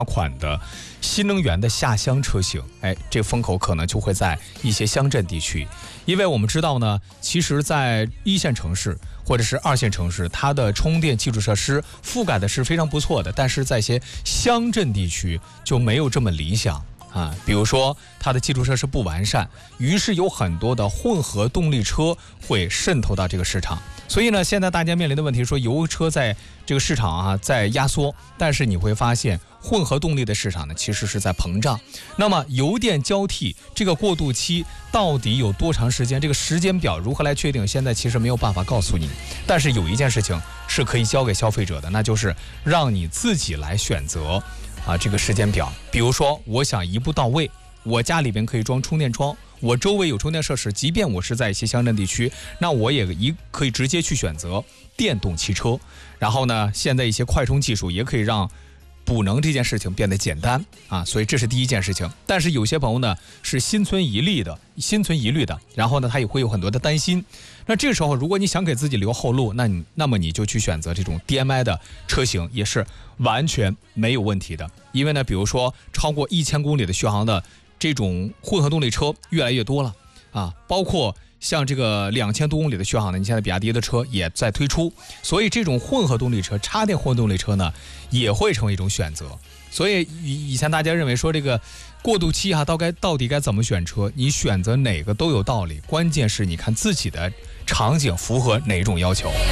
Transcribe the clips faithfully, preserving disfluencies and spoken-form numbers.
款的新能源的下乡车型，哎，这风口可能就会在一些乡镇地区，因为我们知道呢，其实在一线城市或者是二线城市，它的充电基础设施覆盖的是非常不错的，但是在一些乡镇地区就没有这么理想啊，比如说它的基础设施不完善，于是有很多的混合动力车会渗透到这个市场。所以呢，现在大家面临的问题说油车在这个市场啊在压缩，但是你会发现混合动力的市场呢其实是在膨胀。那么油电交替这个过渡期到底有多长时间？这个时间表如何来确定？现在其实没有办法告诉你。但是有一件事情是可以交给消费者的，那就是让你自己来选择啊这个时间表。比如说，我想一步到位，我家里边可以装充电桩，我周围有充电设施，即便我是在一些乡镇地区，那我也一可以直接去选择电动汽车。然后呢，现在一些快充技术也可以让补能这件事情变得简单啊，所以这是第一件事情。但是有些朋友呢是心存疑虑的，心存疑虑的，然后呢他也会有很多的担心。那这个时候，如果你想给自己留后路，那你那么你就去选择这种 D M I 的车型，也是完全没有问题的。因为呢，比如说超过一千公里的续航的这种混合动力车越来越多了啊，包括像这个两千多公里的续航呢，你现在比亚迪的车也在推出，所以这种混合动力车、插电混合动力车呢，也会成为一种选择。所以以前大家认为说这个过渡期哈、啊，到该到底该怎么选车？你选择哪个都有道理，关键是你看自己的场景符合哪种要求。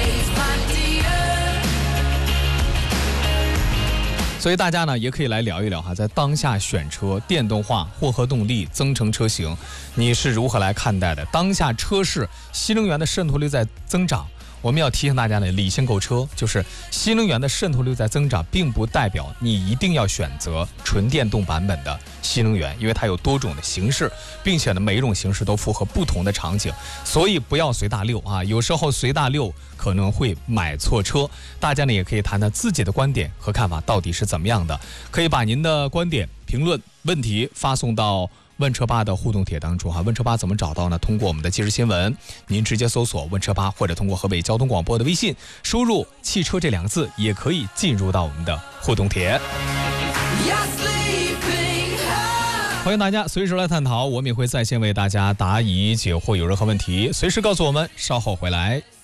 所以大家呢也可以来聊一聊哈，在当下选车，电动化、混合动力、增程车型，你是如何来看待的？当下车市新能源的渗透率在增长，我们要提醒大家呢，理性购车，就是新能源的渗透率在增长，并不代表你一定要选择纯电动版本的新能源，因为它有多种的形式，并且呢每一种形式都符合不同的场景，所以不要随大溜啊，有时候随大溜可能会买错车。大家呢也可以谈谈自己的观点和看法到底是怎么样的，可以把您的观点、评论、问题发送到问车吧的互动帖当中哈。问车吧怎么找到呢？通过我们的即时新闻，您直接搜索问车吧，或者通过河北交通广播的微信输入汽车这两个字，也可以进入到我们的互动帖。欢迎大家随时来探讨，我们也会在线为大家答疑解惑，有任何问题随时告诉我们，稍后回来。